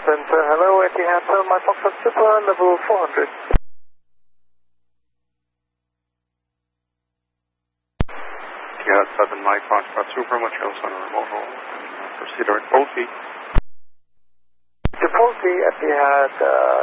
Center, hello, Etihad, my Foxtrot Super, level 400. Etihad 7, Mike Foxtrot Super, Montreal Center, remote hold, and proceed at full feet. To full feet, Etihad,